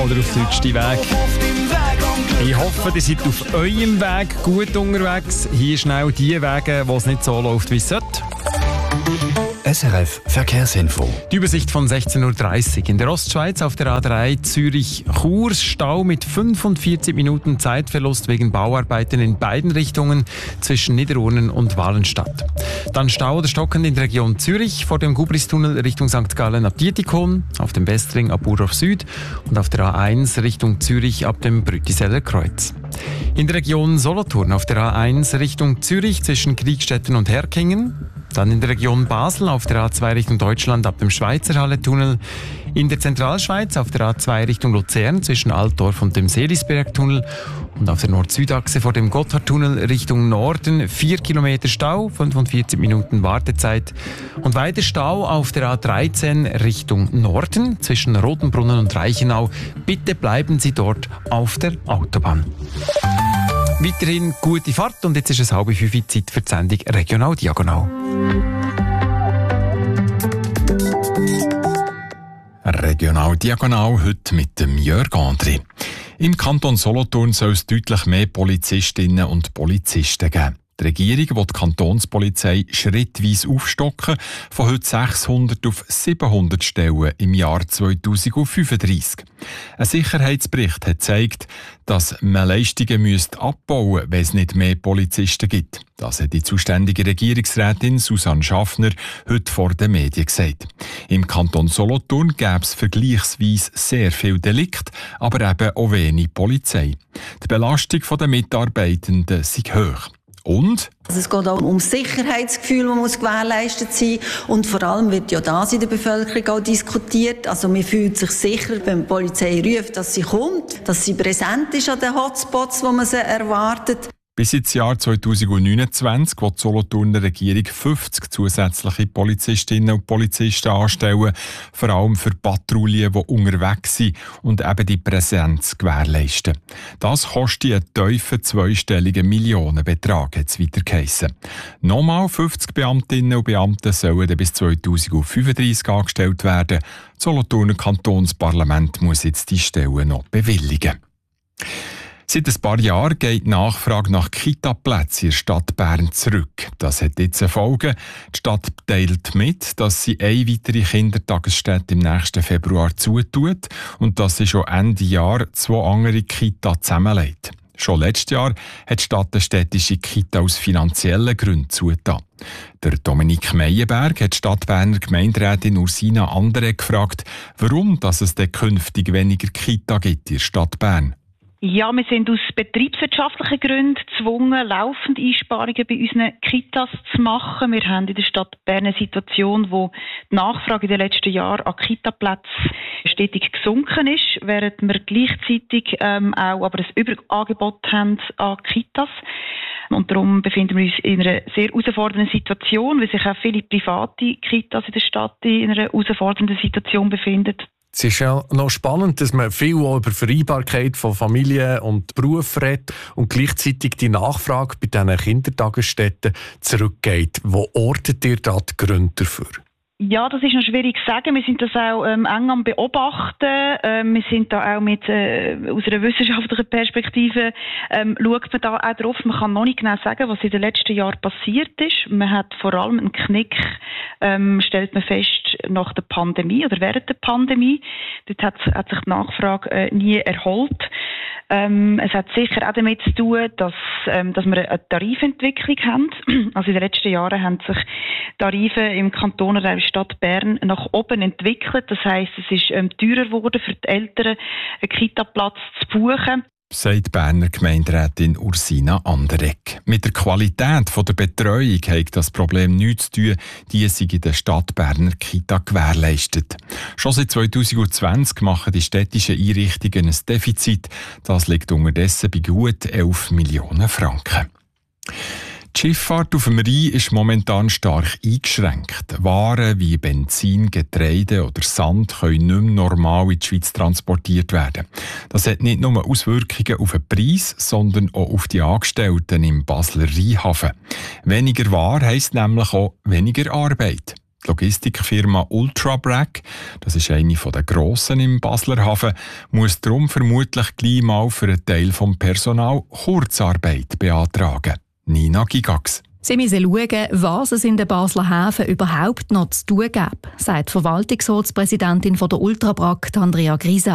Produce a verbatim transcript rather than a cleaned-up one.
oder auf deutschsten Weg. Ich hoffe, ihr seid auf eurem Weg gut unterwegs. Hier schnell die Wege, wo es nicht so läuft, wie es sollte. S R F Verkehrsinfo. Die Übersicht von sechzehn Uhr dreißig. In der Ostschweiz auf der A drei Zürich-Chur Stau mit fünfundvierzig Minuten Zeitverlust wegen Bauarbeiten in beiden Richtungen zwischen Niederurnen und Walenstadt. Dann Stau oder stockend in der Region Zürich vor dem Gubristunnel Richtung Sankt Gallen ab Dietikon, auf dem Westring ab Burdorf Süd und auf der A eins Richtung Zürich ab dem Brütiseller Kreuz. In der Region Solothurn auf der A eins Richtung Zürich zwischen Kriegstetten und Herkingen. Dann in der Region Basel auf der A zwei Richtung Deutschland ab dem Schweizerhalle-Tunnel. In der Zentralschweiz auf der A zwei Richtung Luzern zwischen Altdorf und dem Seelisberg-Tunnel. Und auf der Nord-Süd-Achse vor dem Gotthardtunnel Richtung Norden vier Kilometer Stau, fünfundvierzig Minuten Wartezeit. Und weiter Stau auf der A dreizehn Richtung Norden zwischen Rotenbrunnen und Reichenau. Bitte bleiben Sie dort auf der Autobahn. Weiterhin gute Fahrt und jetzt ist es halb fünf Uhr Zeit für die Sendung Regional Diagonal. Regional Diagonal heute mit dem Jörg André. Im Kanton Solothurn soll es deutlich mehr Polizistinnen und Polizisten geben. Die Regierung will die Kantonspolizei schrittweise aufstocken, von heute sechshundert auf siebenhundert Stellen im Jahr zweitausendfünfunddreissig. Ein Sicherheitsbericht hat gezeigt, dass man Leistungen müsste abbauen müsste, wenn es nicht mehr Polizisten gibt. Das hat die zuständige Regierungsrätin Susanne Schaffner heute vor den Medien gesagt. Im Kanton Solothurn gäbe es vergleichsweise sehr viel Delikte, aber eben auch wenig Polizei. Die Belastung der Mitarbeitenden sei hoch. Und? Also es geht auch um das Sicherheitsgefühl, das muss gewährleistet sein. Und vor allem wird ja das in der Bevölkerung auch diskutiert. Also man fühlt sich sicher, wenn die Polizei ruft, dass sie kommt, dass sie präsent ist an den Hotspots, wo man sie erwartet. Bis ins Jahr zweitausendneunundzwanzig will die Solothurner Regierung fünfzig zusätzliche Polizistinnen und Polizisten anstellen, vor allem für Patrouillen, die unterwegs sind und eben die Präsenz gewährleisten. Das kostet einen tiefen zweistelligen Millionenbetrag, hat es weiter geheissen. Nochmal fünfzig Beamtinnen und Beamte sollen bis zweitausendfünfunddreissig angestellt werden. Das Solothurner Kantonsparlament muss jetzt die Stellen noch bewilligen. Seit ein paar Jahren geht die Nachfrage nach Kita-Plätzen in der Stadt Bern zurück. Das hat jetzt eine Folge. Die Stadt teilt mit, dass sie eine weitere Kindertagesstätte im nächsten Februar zutut und dass sie schon Ende Jahr zwei andere Kita zusammenlegt. Schon letztes Jahr hat die Stadt eine städtische Kita aus finanziellen Gründen zugetan. Der Dominik Meyerberg hat die Stadtberner Gemeinderätin Ursina Andere gefragt, warum dass es denn künftig weniger Kita gibt in der Stadt Bern. Ja, wir sind aus betriebswirtschaftlichen Gründen gezwungen, laufend Einsparungen bei unseren Kitas zu machen. Wir haben in der Stadt Bern eine Situation, wo die Nachfrage in den letzten Jahren an Kitaplätzen stetig gesunken ist, während wir gleichzeitig ähm, auch aber ein Überangebot haben an Kitas. Und darum befinden wir uns in einer sehr herausfordernden Situation, weil sich auch viele private Kitas in der Stadt in einer herausfordernden Situation befinden. Es ist ja noch spannend, dass man viel über Vereinbarkeit von Familie und Beruf redet und gleichzeitig die Nachfrage bei diesen Kindertagesstätten zurückgeht. Wo ortet ihr da die Gründe dafür? Ja, das ist noch schwierig zu sagen. Wir sind das auch ähm, eng am Beobachten. Ähm, wir sind da auch mit, äh, aus einer wissenschaftlichen Perspektive, ähm, schaut man da auch drauf. Man kann noch nicht genau sagen, was in den letzten Jahren passiert ist. Man hat vor allem einen Knick, ähm, stellt man fest, nach der Pandemie oder während der Pandemie. Dort hat, hat sich die Nachfrage äh, nie erholt. Ähm, es hat sicher auch damit zu tun, dass, ähm, dass wir eine Tarifentwicklung haben. Also in den letzten Jahren haben sich Tarife im Kanton oder in der Stadt Bern nach oben entwickelt. Das heisst, es ist ähm, teurer geworden für die Eltern, einen Kita-Platz zu buchen. Sagt Berner Gemeinderätin Ursina Anderegg. Mit der Qualität der Betreuung hat das Problem nichts zu tun, die sich in der Stadt Berner Kita gewährleistet. Schon seit zweitausendzwanzig machen die städtischen Einrichtungen ein Defizit. Das liegt unterdessen bei gut elf Millionen Franken. Die Schifffahrt auf dem Rhein ist momentan stark eingeschränkt. Waren wie Benzin, Getreide oder Sand können nicht mehr normal in die Schweiz transportiert werden. Das hat nicht nur Auswirkungen auf den Preis, sondern auch auf die Angestellten im Basler Rheinhafen. Weniger Ware heisst nämlich auch weniger Arbeit. Die Logistikfirma Ultrabrag, das ist eine der grossen im Basler Hafen, muss darum vermutlich gleich mal für einen Teil des Personals Kurzarbeit beantragen. Nina Gigax. Sie müssen schauen, was es in den Basler Häfen überhaupt noch zu tun gibt, sagt die Verwaltungsratspräsidentin von der Ultrabrag, Andrea Grisa.